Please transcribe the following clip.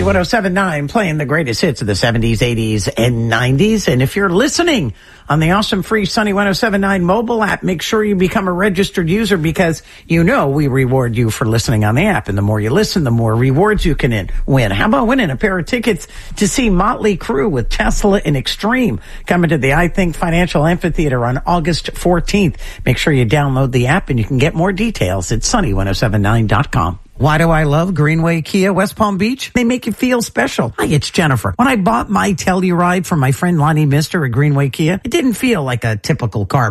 Sunny 107.9, playing the greatest hits of the 70s, 80s, and 90s. And if you're listening on the awesome free Sunny 107.9 mobile app, make sure you become a registered user because you know we reward you for listening on the app. And the more you listen, the more rewards you can win. How about winning a pair of tickets to see Motley Crue with Tesla and Extreme coming to the I Think Financial Amphitheater on August 14th. Make sure you download the app and you can get more details at sunny1079.com. Why do I love Greenway Kia West Palm Beach? They make you feel special. Hi, it's Jennifer. When I bought my Telluride from my friend Lonnie Mister at Greenway Kia, it didn't feel like a typical car.